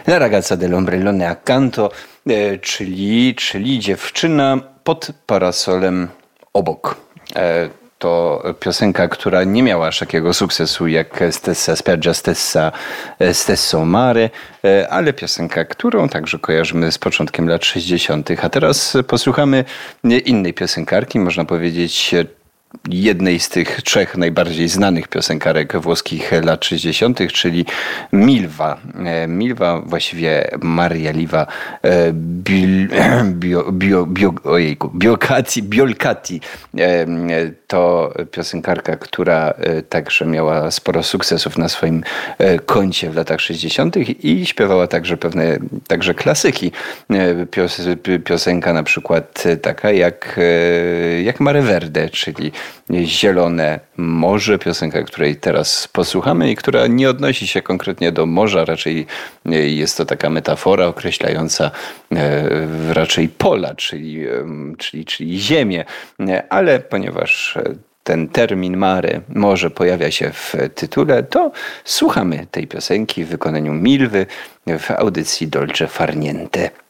La ragazza dell'ombrellone accanto, czyli dziewczyna pod parasolem obok. To piosenka, która nie miała aż takiego sukcesu jak Stessa Spiaggia Stessa Stesso Mare, ale piosenka, którą także kojarzymy z początkiem lat 60. A teraz posłuchamy innej piosenkarki, można powiedzieć jednej z tych trzech najbardziej znanych piosenkarek włoskich lat 60., czyli Milva. Milva, właściwie Maria Liva Biolcati. To piosenkarka, która także miała sporo sukcesów na swoim koncie w latach 60. i śpiewała także pewne klasyki. Piosenka na przykład taka jak Mare Verde, czyli Zielone Morze, piosenka, której teraz posłuchamy i która nie odnosi się konkretnie do morza, raczej jest to taka metafora określająca raczej pola, czyli ziemię, ale ponieważ ten termin mare, morze pojawia się w tytule, to słuchamy tej piosenki w wykonaniu Milwy w audycji Dolce Far Niente.